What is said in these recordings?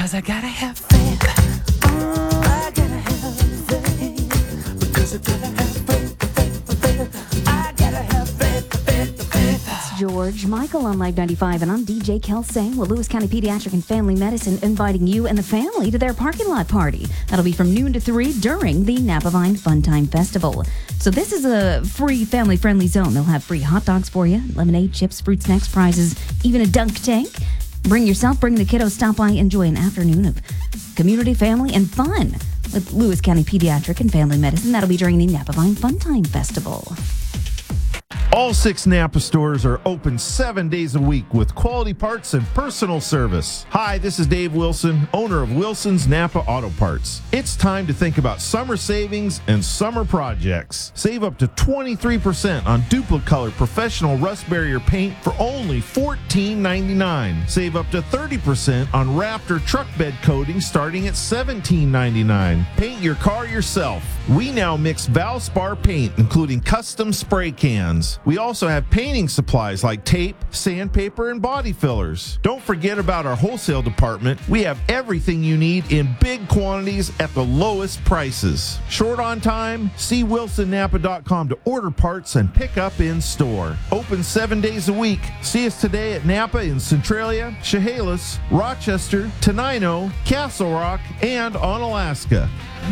'cause I gotta have faith. I gotta have faith. Because I gotta have faith. I gotta have faith. It's George Michael on Live 95, and I'm DJ Kelsang with Lewis County Pediatric and Family Medicine inviting you and the family to their parking lot party. That'll be from noon to 3 during the Napa Vine Fun Time Festival. So this is a free family-friendly zone. They'll have free hot dogs for you, lemonade, chips, fruit snacks, prizes, even a dunk tank. Bring yourself, bring the kiddos, stop by, enjoy an afternoon of community, family, and fun with Lewis County Pediatric and Family Medicine. That'll be during the Napa Vine Fun Time Festival. All 6 Napa stores are open 7 days a week with quality parts and personal service. Hi, this is Dave Wilson, owner of Wilson's Napa Auto Parts. It's time to think about summer savings and summer projects. Save up to 23% on Duplicolor professional rust barrier paint for only $14.99. Save up to 30% on Raptor truck bed coating starting at $17.99. Paint your car yourself. We now mix Valspar paint, including custom spray cans. We also have painting supplies like tape, sandpaper, and body fillers. Don't forget about our wholesale department. We have everything you need in big quantities at the lowest prices. Short on time? See WilsonNapa.com to order parts and pick up in store. Open 7 days a week. See us today at Napa in Centralia, Chehalis, Rochester, Tenino, Castle Rock, and on Alaska.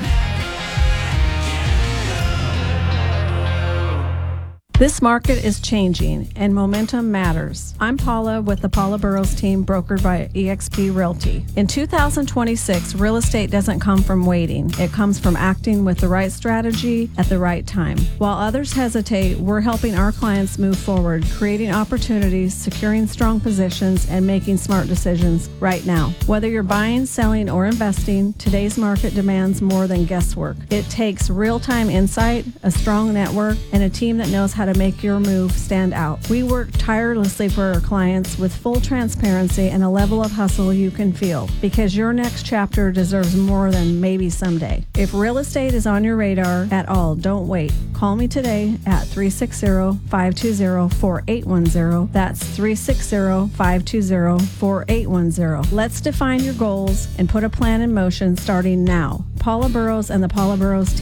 This market is changing and momentum matters. I'm Paula with the Paula Burrows team, brokered by eXp Realty. In 2026, real estate doesn't come from waiting. It comes from acting with the right strategy at the right time. While others hesitate, we're helping our clients move forward, creating opportunities, securing strong positions, and making smart decisions right now. Whether you're buying, selling, or investing, today's market demands more than guesswork. It takes real-time insight, a strong network, and a team that knows how to make your move stand out. We work tirelessly for our clients with full transparency and a level of hustle you can feel, because your next chapter deserves more than maybe someday. If real estate is on your radar at all, don't wait. Call me today at 360-520-4810. That's 360-520-4810. Let's define your goals and put a plan in motion starting now. Paula Burrows and the Paula Burrows team